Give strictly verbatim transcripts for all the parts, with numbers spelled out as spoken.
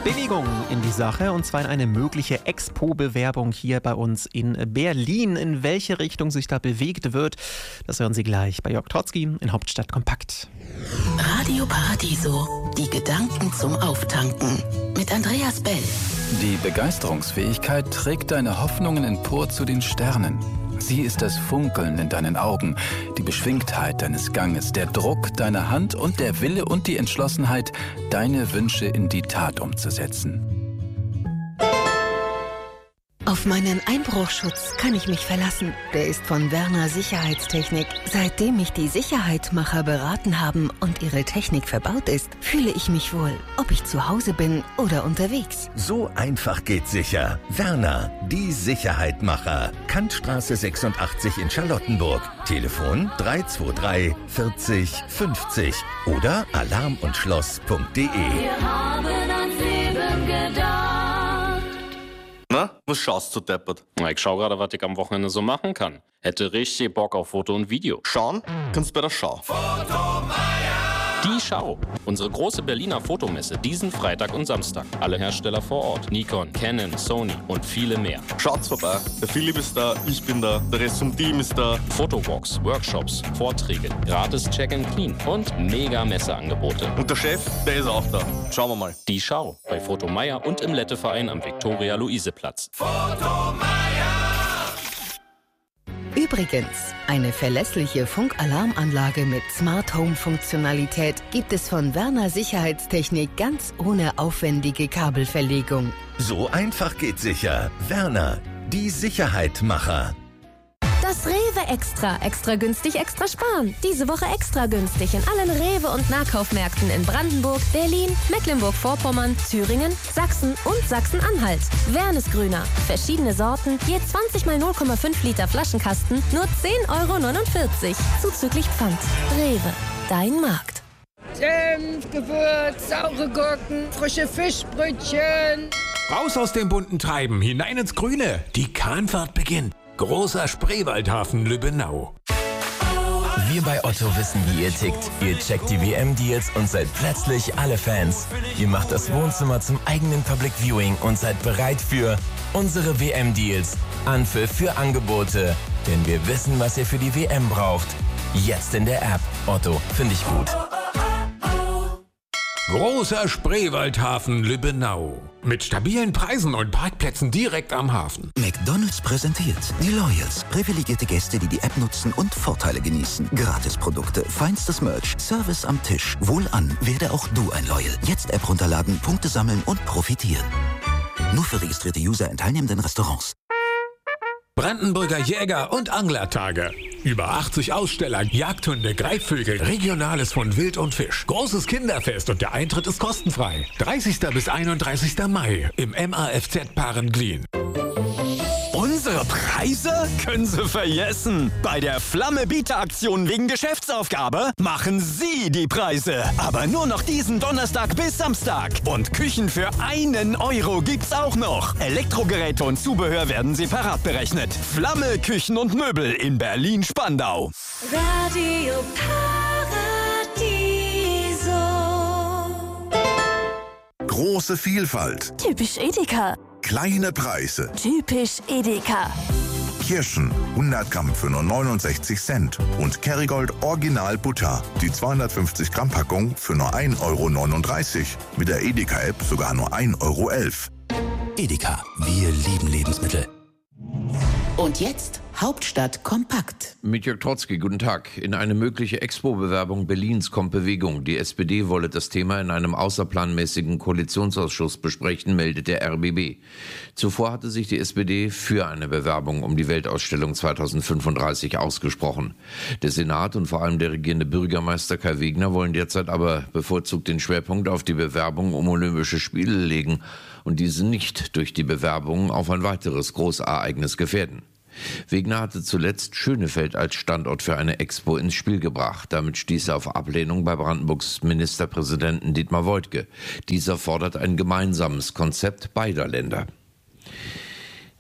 Bewegung in die Sache, und zwar in eine mögliche Expo-Bewerbung hier bei uns in Berlin. In welche Richtung sich da bewegt wird, das hören Sie gleich bei Jörg Trotzki in Hauptstadt Kompakt. Radio Paradiso, die Gedanken zum Auftanken mit Andreas Bell. Die Begeisterungsfähigkeit trägt deine Hoffnungen empor zu den Sternen. Sie ist das Funkeln in deinen Augen, die Beschwingtheit deines Ganges, der Druck deiner Hand und der Wille und die Entschlossenheit, deine Wünsche in die Tat umzusetzen. Auf meinen Einbruchschutz kann ich mich verlassen. Der ist von Werner Sicherheitstechnik. Seitdem mich die Sicherheitmacher beraten haben und ihre Technik verbaut ist, fühle ich mich wohl, ob ich zu Hause bin oder unterwegs. So einfach geht sicher. Werner, die Sicherheitmacher. Kantstraße sechsundachtzig in Charlottenburg. Telefon drei zwei drei vierzig fünfzig oder alarm und schloss punkt de. Wir haben ans Leben gedacht. Na, was schaust du deppert? Na, ich schau gerade, was ich am Wochenende so machen kann. Hätte richtig Bock auf Foto und Video. Schauen? Kannst bei der Schau. Die Schau. Unsere große Berliner Fotomesse diesen Freitag und Samstag. Alle Hersteller vor Ort. Nikon, Canon, Sony und viele mehr. Schaut's vorbei. Der Philipp ist da, ich bin da, der Rest vom Team ist da. Fotowalks, Workshops, Vorträge, gratis Check and Clean und mega Messeangebote. Und der Chef, der ist auch da. Schauen wir mal. Die Schau. Bei Fotomeier und im Letteverein am Viktoria-Luise-Platz. Übrigens, eine verlässliche Funkalarmanlage mit Smart Home Funktionalität gibt es von Werner Sicherheitstechnik ganz ohne aufwendige Kabelverlegung. So einfach geht sicher. Werner, die Sicherheitmacher. Das Rewe Extra. Extra günstig, extra sparen. Diese Woche extra günstig in allen Rewe- und Nahkaufmärkten in Brandenburg, Berlin, Mecklenburg-Vorpommern, Thüringen, Sachsen und Sachsen-Anhalt. Wernesgrüner. Verschiedene Sorten, je zwanzig mal null Komma fünf Liter Flaschenkasten, nur zehn Euro neunundvierzig. Zuzüglich Pfand. Rewe. Dein Markt. Senf, Gewürz, saure Gurken, frische Fischbrötchen. Raus aus dem bunten Treiben, hinein ins Grüne. Die Kahnfahrt beginnt. Großer Spreewaldhafen Lübbenau. Wir bei Otto wissen, wie ihr tickt. Ihr checkt die W M-Deals und seid plötzlich alle Fans. Ihr macht das Wohnzimmer zum eigenen Public Viewing und seid bereit für unsere W M-Deals. Anpfiff für Angebote. Denn wir wissen, was ihr für die W M braucht. Jetzt in der App. Otto, finde ich gut. Großer Spreewaldhafen Lübbenau. Mit stabilen Preisen und Parkplätzen direkt am Hafen. McDonald's präsentiert die Loyals. Privilegierte Gäste, die die App nutzen und Vorteile genießen. Gratisprodukte, feinstes Merch, Service am Tisch. Wohlan, werde auch du ein Loyal. Jetzt App runterladen, Punkte sammeln und profitieren. Nur für registrierte User in teilnehmenden Restaurants. Brandenburger Jäger- und Anglertage. Über achtzig Aussteller, Jagdhunde, Greifvögel, Regionales von Wild und Fisch. Großes Kinderfest und der Eintritt ist kostenfrei. dreißigsten bis einunddreißigsten Mai im M A F Z Parenglien. Unsere Preise können Sie vergessen. Bei der Flamme-Bieter-Aktion wegen Geschäftsaufgabe machen Sie die Preise. Aber nur noch diesen Donnerstag bis Samstag. Und Küchen für einen Euro gibt's auch noch. Elektrogeräte und Zubehör werden separat berechnet. Flamme, Küchen und Möbel in Berlin-Spandau. Radio Paradiso. Große Vielfalt. Typisch Edeka. Kleine Preise. Typisch Edeka. Kirschen, hundert Gramm für nur neunundsechzig Cent. Und Kerrygold Original Butter, die zweihundertfünfzig Gramm Packung für nur ein Euro neununddreißig. Mit der Edeka-App sogar nur ein Euro elf. Edeka, wir lieben Lebensmittel. Und jetzt Hauptstadt kompakt. Mit Jörg Trotzki, guten Tag. In eine mögliche Expo-Bewerbung Berlins kommt Bewegung. Die S P D wolle das Thema in einem außerplanmäßigen Koalitionsausschuss besprechen, meldet der R B B. Zuvor hatte sich die S P D für eine Bewerbung um die Weltausstellung zweitausendfünfunddreißig ausgesprochen. Der Senat und vor allem der regierende Bürgermeister Kai Wegner wollen derzeit aber bevorzugt den Schwerpunkt auf die Bewerbung um Olympische Spiele legen und diese nicht durch die Bewerbung auf ein weiteres Großereignis gefährden. Wegner hatte zuletzt Schönefeld als Standort für eine Expo ins Spiel gebracht. Damit stieß er auf Ablehnung bei Brandenburgs Ministerpräsidenten Dietmar Woidke. Dieser fordert ein gemeinsames Konzept beider Länder.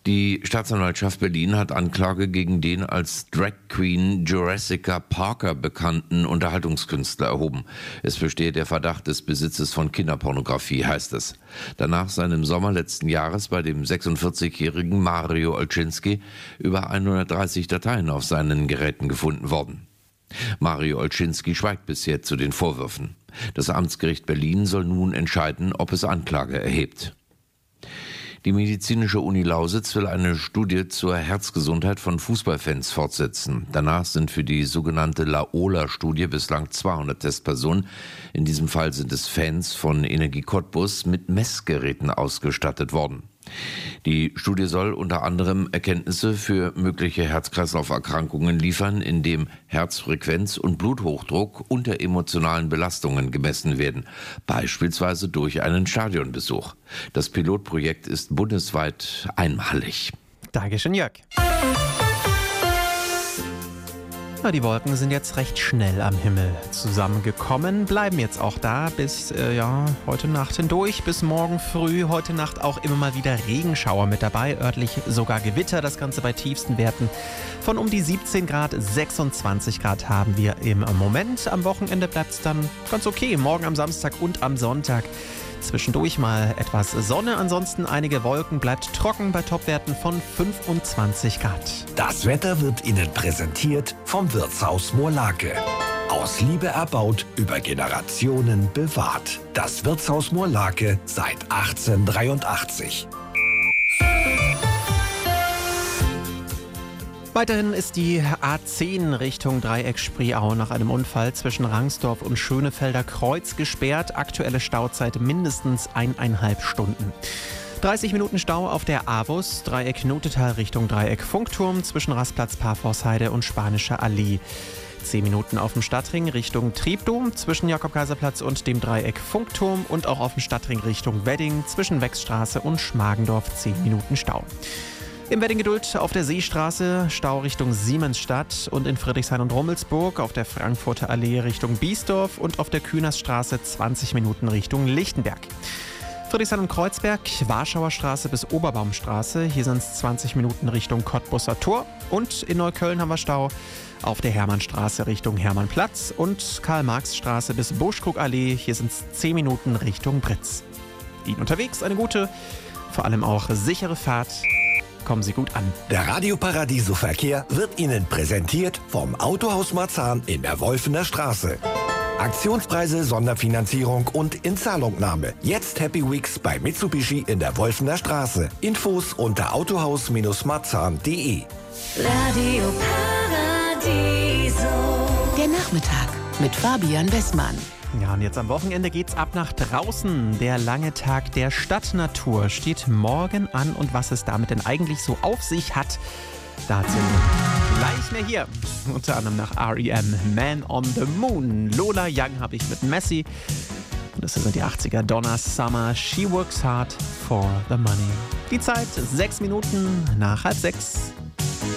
Die Staatsanwaltschaft Berlin hat Anklage gegen den als Drag Queen Jurassica Parker bekannten Unterhaltungskünstler erhoben. Es besteht der Verdacht des Besitzes von Kinderpornografie, heißt es. Danach seien im Sommer letzten Jahres bei dem sechsundvierzigjährigen Mario Olczynski über hundertdreißig Dateien auf seinen Geräten gefunden worden. Mario Olczynski schweigt bisher zu den Vorwürfen. Das Amtsgericht Berlin soll nun entscheiden, ob es Anklage erhebt. Die medizinische Uni Lausitz will eine Studie zur Herzgesundheit von Fußballfans fortsetzen. Danach sind für die sogenannte Laola-Studie bislang zweihundert Testpersonen, in diesem Fall sind es Fans von Energie Cottbus, mit Messgeräten ausgestattet worden. Die Studie soll unter anderem Erkenntnisse für mögliche Herz-Kreislauf-Erkrankungen liefern, indem Herzfrequenz und Bluthochdruck unter emotionalen Belastungen gemessen werden, beispielsweise durch einen Stadionbesuch. Das Pilotprojekt ist bundesweit einmalig. Dankeschön, Jörg. Na, die Wolken sind jetzt recht schnell am Himmel zusammengekommen, bleiben jetzt auch da bis äh, ja, heute Nacht hindurch, bis morgen früh. Heute Nacht auch immer mal wieder Regenschauer mit dabei, örtlich sogar Gewitter, das Ganze bei tiefsten Werten von um die siebzehn Grad, sechsundzwanzig Grad haben wir im Moment. Am Wochenende bleibt es dann ganz okay, morgen am Samstag und am Sonntag. Zwischendurch mal etwas Sonne, ansonsten einige Wolken, bleibt trocken bei Topwerten von fünfundzwanzig Grad. Das Wetter wird Ihnen präsentiert vom Wirtshaus Moorlake. Aus Liebe erbaut, über Generationen bewahrt. Das Wirtshaus Moorlake seit achtzehnhundertdreiundachtzig. Weiterhin ist die A zehn Richtung Dreieck-Spreeau nach einem Unfall zwischen Rangsdorf und Schönefelder Kreuz gesperrt. Aktuelle Stauzeit mindestens eineinhalb Stunden. dreißig Minuten Stau auf der AWUS, Dreieck Notetal Richtung Dreieck Funkturm zwischen Rastplatz Parforshheide und Spanische Allee. zehn Minuten auf dem Stadtring Richtung Triebdom zwischen Jakob-Kaiser-Platz und dem Dreieck Funkturm und auch auf dem Stadtring Richtung Wedding zwischen Wechsstraße und Schmargendorf zehn Minuten Stau. Im Wedding Geduld auf der Seestraße, Stau Richtung Siemensstadt und in Friedrichshain und Rummelsburg auf der Frankfurter Allee Richtung Biesdorf und auf der Kühnersstraße zwanzig Minuten Richtung Lichtenberg. Friedrichshain und Kreuzberg, Warschauer Straße bis Oberbaumstraße, hier sind es zwanzig Minuten Richtung Cottbusser Tor und in Neukölln haben wir Stau auf der Hermannstraße Richtung Hermannplatz und Karl-Marx-Straße bis Buschkrugallee, hier sind es zehn Minuten Richtung Britz. Ihnen unterwegs eine gute, vor allem auch sichere Fahrt. Kommen Sie gut an. Der Radio Paradiso Verkehr wird Ihnen präsentiert vom Autohaus Marzahn in der Wolfener Straße. Aktionspreise, Sonderfinanzierung und Inzahlungnahme. Jetzt Happy Weeks bei Mitsubishi in der Wolfener Straße. Infos unter autohaus marzahn punkt de. Radio Paradiso. Der Nachmittag mit Fabian Westmann. Ja, und jetzt am Wochenende geht's ab nach draußen. Der lange Tag der Stadtnatur steht morgen an. Und was es damit denn eigentlich so auf sich hat, dazu gleich mehr hier. Unter anderem nach R E M, Man on the Moon. Lola Young habe ich mit Messi. Und das sind die achtziger, Donna Summer, She Works Hard for the Money. Die Zeit, sechs Minuten nach halb sechs.